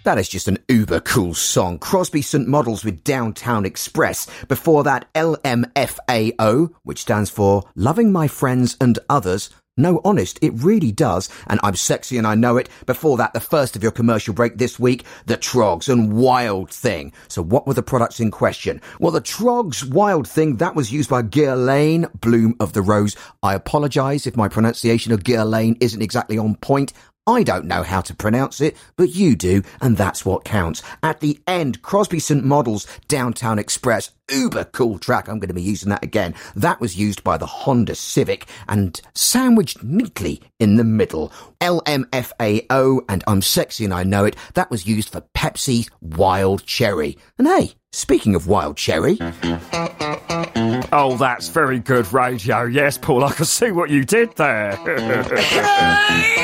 That is just an uber cool song. Crosby St Models with Downtown Express. Before that, LMFAO, which stands for Loving My Friends and Others. No, honest, it really does. And I'm Sexy and I Know It. Before that, the first of your commercial break this week, the Troggs and Wild Thing. So what were the products in question? Well, the Troggs Wild Thing, that was used by Guerlain, Bloom of the Rose. I apologise if my pronunciation of Guerlain isn't exactly on point. I don't know how to pronounce it, but you do, and that's what counts. At the end, Crosby St Models, Downtown Express, uber cool track. I'm going to be using that again. That was used by the Honda Civic and sandwiched neatly in the middle. LMFAO and I'm Sexy and I Know It. That was used for Pepsi's Wild Cherry. And hey, speaking of Wild Cherry... Oh, that's very good radio. Yes, Paul, I can see what you did there.